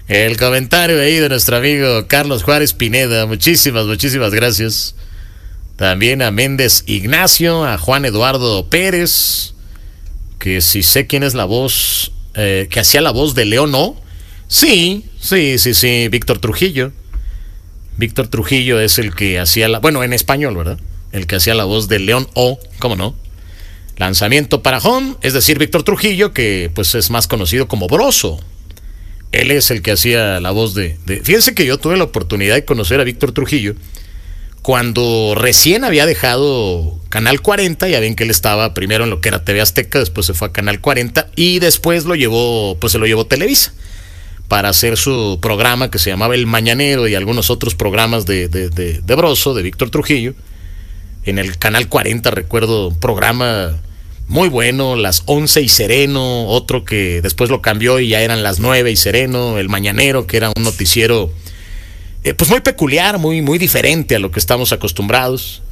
El comentario ahí de nuestro amigo Carlos Juárez Pineda. Muchísimas gracias. También a Méndez Ignacio, a Juan Eduardo Pérez, que si sé quién es la voz, que hacía la voz de León O. Sí, Víctor Trujillo. Víctor Trujillo es el que hacía bueno, en español, ¿verdad? El que hacía la voz de León O, ¿cómo no? Lanzamiento para home, es decir, Víctor Trujillo, que pues es más conocido como Broso. Él es el que hacía la voz de... Fíjense que yo tuve la oportunidad de conocer a Víctor Trujillo cuando recién había dejado Canal 40. Ya ven que él estaba primero en lo que era TV Azteca, después se fue a Canal 40 y después se lo llevó Televisa para hacer su programa que se llamaba El Mañanero y algunos otros programas de Broso, de Víctor Trujillo. En el Canal 40 recuerdo un programa muy bueno, las 11 y sereno, otro que después lo cambió y ya eran las 9 y sereno, El Mañanero, que era un noticiero pues muy peculiar, muy diferente a lo que estamos acostumbrados.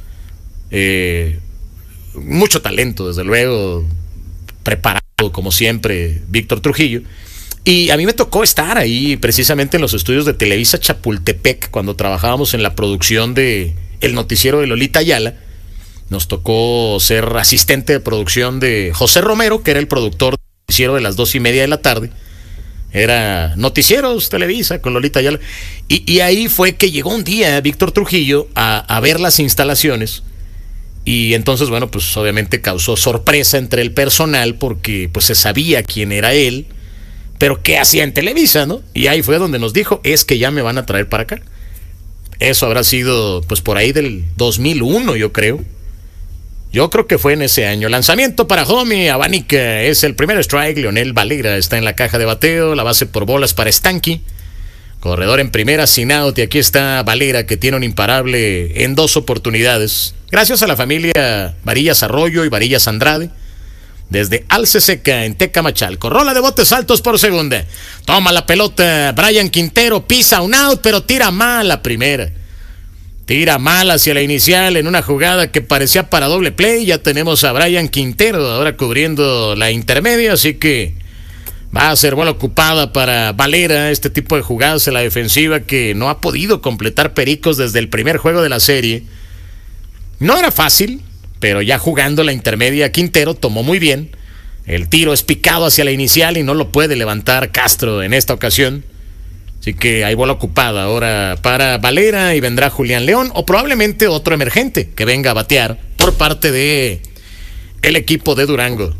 Mucho talento, desde luego, preparado como siempre Víctor Trujillo. Y a mí me tocó estar ahí precisamente en los estudios de Televisa Chapultepec cuando trabajábamos en la producción de el noticiero de Lolita Ayala. Nos tocó ser asistente de producción de José Romero, que era el productor del noticiero de las 2:30 de la tarde. Era Noticieros Televisa con Lolita Ayala. Y ahí fue que llegó un día Víctor Trujillo a ver las instalaciones. Y entonces, bueno, pues obviamente causó sorpresa entre el personal porque pues se sabía quién era él, pero qué hacía en Televisa, ¿no? Y ahí fue donde nos dijo, es que ya me van a traer para acá. Eso habrá sido pues por ahí del 2001, yo creo. Yo creo que fue en ese año. Lanzamiento para Homie, Abanica, es el primer strike. Leonel Valera está en la caja de bateo. La base por bolas para Stanky. Corredor en primera, sin out. Y aquí está Valera, que tiene un imparable en 2 oportunidades. Gracias a la familia Varillas Arroyo y Varillas Andrade. Desde Alce Seca, en Tecamachalco. Rola de botes altos por segunda. Toma la pelota. Brian Quintero pisa un out, pero tira mal la primera. Tira mal hacia la inicial en una jugada que parecía para doble play. Ya tenemos a Brian Quintero ahora cubriendo la intermedia, así que va a ser bola ocupada para Valera. Este tipo de jugadas en la defensiva que no ha podido completar Pericos desde el primer juego de la serie. No era fácil, pero ya jugando la intermedia, Quintero tomó muy bien. El tiro es picado hacia la inicial y no lo puede levantar Castro en esta ocasión. Así que hay bola ocupada ahora para Valera y vendrá Julián León o probablemente otro emergente que venga a batear por parte de el equipo de Durango.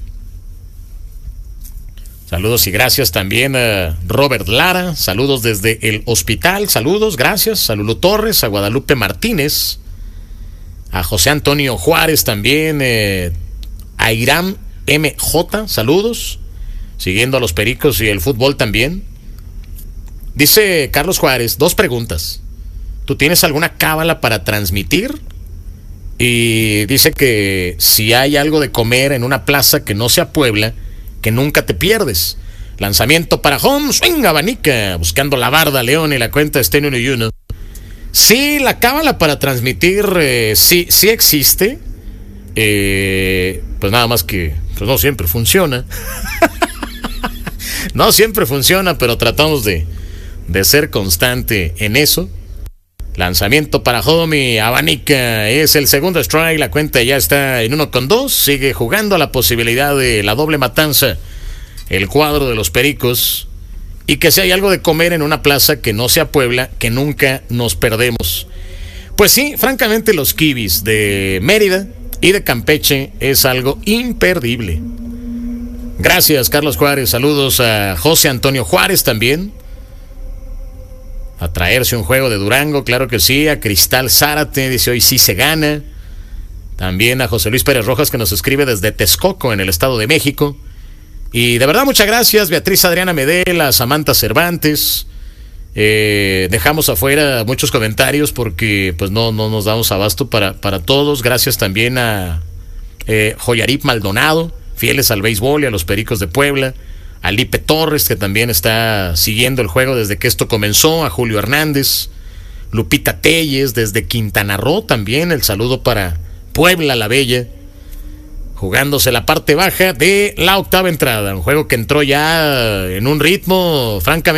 Saludos y gracias también a Robert Lara. Saludos desde el hospital. Saludos, gracias a Lulu Torres, a Guadalupe Martínez, a José Antonio Juárez también, a Iram MJ. Saludos. Siguiendo a los Pericos y el fútbol también. Dice Carlos Juárez, 2 preguntas. ¿Tú tienes alguna cábala para transmitir? Y dice que si hay algo de comer en una plaza que no sea Puebla, que nunca te pierdes. Lanzamiento para home, swing, abanica, buscando la barda León y la cuenta está en 1-1. Sí, la cábala para transmitir sí existe. Pues nada más que pues no siempre funciona. No siempre funciona, pero tratamos de ser constante en eso. Lanzamiento para Homie, abanica, es el segundo strike, la cuenta ya está en 1-2, sigue jugando a la posibilidad de la doble matanza el cuadro de los Pericos, y que si hay algo de comer en una plaza que no sea Puebla, que nunca nos perdemos. Pues sí, francamente los kibis de Mérida y de Campeche es algo imperdible. Gracias Carlos Juárez, saludos a José Antonio Juárez también. A traerse un juego de Durango, claro que sí. A Cristal Zárate, dice hoy sí se gana. También a José Luis Pérez Rojas, que nos escribe desde Texcoco, en el Estado de México. Y de verdad, muchas gracias, Beatriz Adriana Medela, Samantha Cervantes. Dejamos afuera muchos comentarios porque pues no nos damos abasto para todos. Gracias también a Joyarip Maldonado, fieles al béisbol y a los Pericos de Puebla. A Lipe Torres, que también está siguiendo el juego desde que esto comenzó, a Julio Hernández, Lupita Telles, desde Quintana Roo también, el saludo para Puebla la Bella, jugándose la parte baja de la octava entrada, un juego que entró ya en un ritmo francamente